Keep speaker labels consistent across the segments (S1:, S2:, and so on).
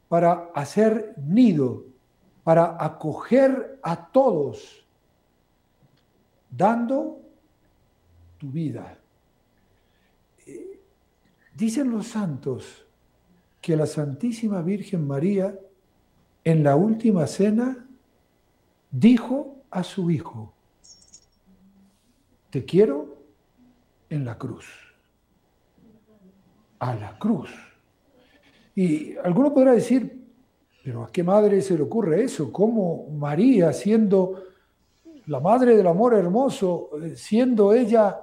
S1: para hacer nido, para acoger a todos, dando tu vida. Dicen los santos que la Santísima Virgen María en la última cena dijo a su Hijo: te quiero en la cruz. A la cruz. Y alguno podrá decir, pero ¿a qué madre se le ocurre eso? ¿Cómo María, siendo la madre del amor hermoso, siendo ella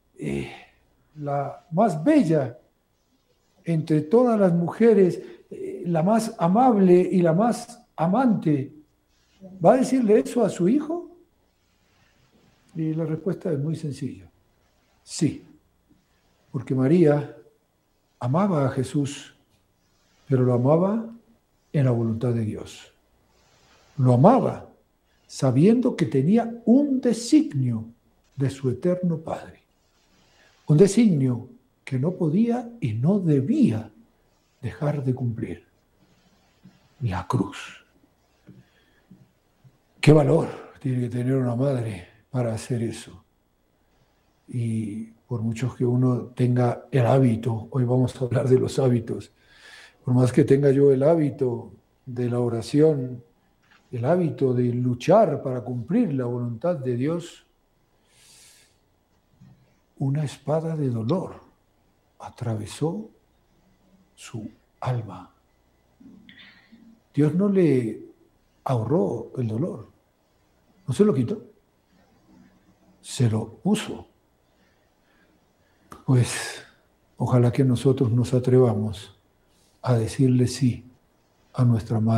S1: la más bella entre todas las mujeres, la más amable y la más amante, va a decirle eso a su hijo? Y la respuesta es muy sencilla. Sí, porque María amaba a Jesús, pero lo amaba en la voluntad de Dios. Lo amaba sabiendo que tenía un designio de su eterno Padre. Un designio que no podía y no debía dejar de cumplir. La cruz. ¿Qué valor tiene que tener una madre para hacer eso? Y por mucho que uno tenga el hábito, hoy vamos a hablar de los hábitos, por más que tenga yo el hábito de la oración, el hábito de luchar para cumplir la voluntad de Dios, una espada de dolor atravesó su alma. Dios no le ahorró el dolor, no se lo quitó, se lo puso. Pues ojalá que nosotros nos atrevamos a decirle sí a nuestra madre.